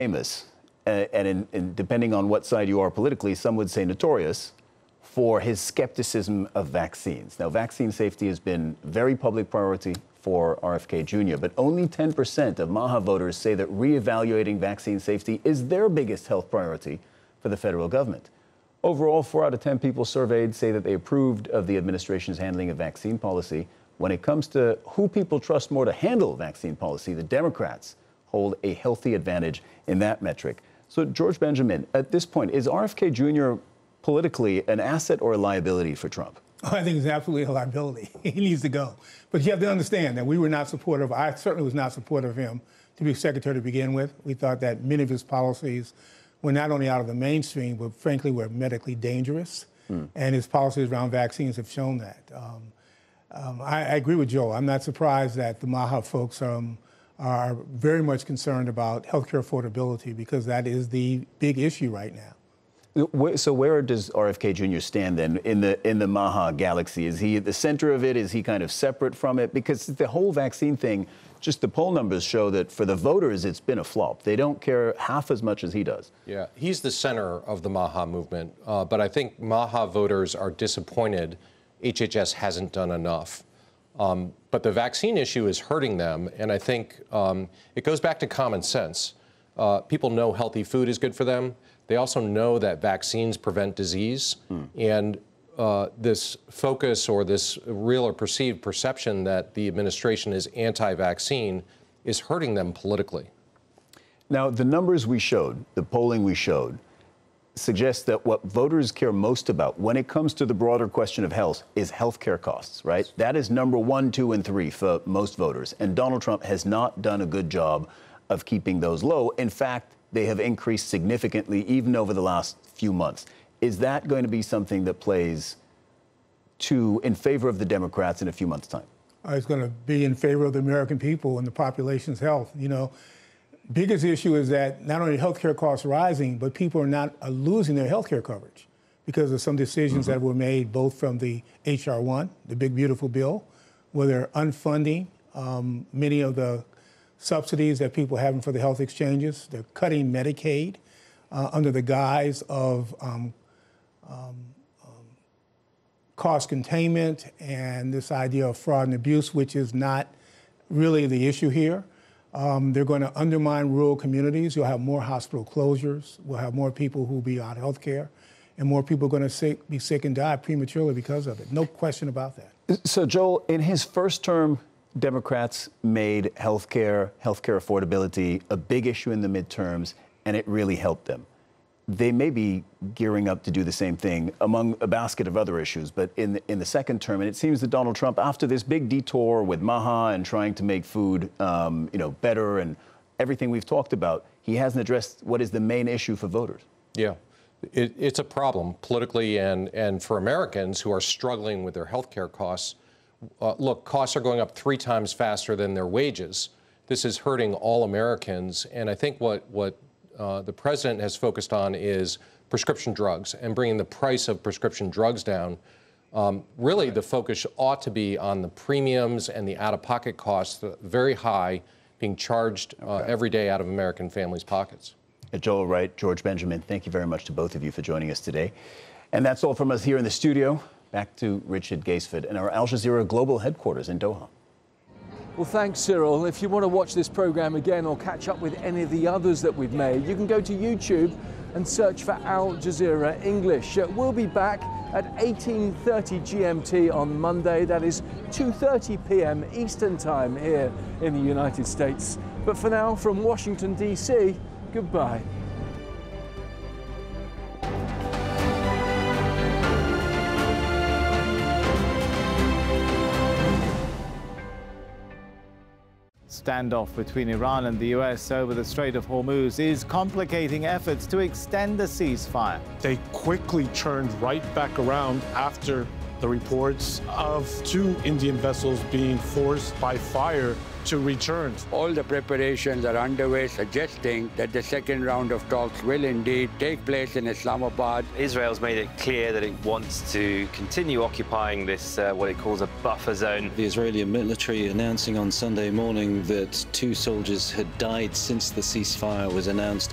famous, and depending on what side you are politically, some would say notorious for his skepticism of vaccines. Now, vaccine safety has been very public priority for RFK Jr., but only 10% of MAHA voters say that reevaluating vaccine safety is their biggest health priority for the federal government. Overall, 4 out of 10 people surveyed say that they approved of the administration's handling of vaccine policy. When it comes to who people trust more to handle vaccine policy, the Democrats hold a healthy advantage in that metric. So, George Benjamin, at this point, is RFK Jr. politically an asset or a liability for Trump? Oh, I think it's absolutely a liability. He needs to go. But you have to understand that we were not supportive. I certainly was not supportive of him to be secretary to begin with. We thought that many of his policies were not only out of the mainstream, but frankly were medically dangerous. And his policies around vaccines have shown that. I agree with Joe. I'm not surprised that the MAHA folks are very much concerned about healthcare affordability, because that is the big issue right now. So where does RFK Jr. stand then in the MAHA galaxy? Is he at the center of it? Is he kind of separate from it? Because the whole vaccine thing, just the poll numbers show that for the voters, it's been a flop. They don't care half as much as he does. Yeah, he's the center of the MAHA movement. But I think MAHA voters are disappointed HHS hasn't done enough. But the vaccine issue is hurting them. And I think it goes back to common sense. People know healthy food is good for them. They also know that vaccines prevent disease. And this focus or this real or perceived perception that the administration is anti-vaccine is hurting them politically. Now, the numbers we showed, the polling we showed, suggests that what voters care most about when it comes to the broader question of health is healthcare costs, right? That is number 1, 2, and 3 for most voters. And Donald Trump has not done a good job of keeping those low. In fact, they have increased significantly even over the last few months. Is that going to be something that plays in favor of the Democrats in a few months' time? It's going to be in favor of the American people and the population's health. You know, biggest issue is that not only healthcare costs rising, but people are not losing their healthcare coverage because of some decisions that were made both from the H.R. 1, the big beautiful bill, where they're unfunding many of the subsidies that people are having for the health exchanges. They're cutting Medicaid under the guise of cost containment and this idea of fraud and abuse, which is not really the issue here. They're going to undermine rural communities. You'll have more hospital closures. We'll have more people who will be out of health care, and more people are going to be sick and die prematurely because of it. No question about that. So, Joel, in his first term, Democrats made healthcare affordability a big issue in the midterms, and it really helped them. They may be gearing up to do the same thing among a basket of other issues, but in the second term, and it seems that Donald Trump, after this big detour with MAHA and trying to make food, better and everything we've talked about, he hasn't addressed what is the main issue for voters. Yeah, it's a problem politically and for Americans who are struggling with their health care costs. Look, costs are going up 3 times faster than their wages. This is hurting all Americans, and I think what the president has focused on is prescription drugs and bringing the price of prescription drugs down. Really, the focus ought to be on the premiums and the out-of-pocket costs, very high, being charged every day out of American families' pockets. Joel Wright, George Benjamin, thank you very much to both of you for joining us today. And that's all from us here in the studio. Back to Richard Gaisford in our Al Jazeera Global Headquarters in Doha. Well, thanks, Cyril. If you want to watch this program again or catch up with any of the others that we've made, you can go to YouTube and search for Al Jazeera English. We'll be back at 18:30 GMT on Monday. That is 2:30 p.m. Eastern Time here in the United States. But for now, from Washington, D.C., goodbye. Standoff between Iran and the US over the Strait of Hormuz is complicating efforts to extend the ceasefire. They quickly turned right back around after the reports of 2 Indian vessels being forced by fire to return. All the preparations are underway, suggesting that the second round of talks will indeed take place in Islamabad. Israel's made it clear that it wants to continue occupying this, what it calls a buffer zone. The Israeli military announcing on Sunday morning that 2 soldiers had died since the ceasefire was announced.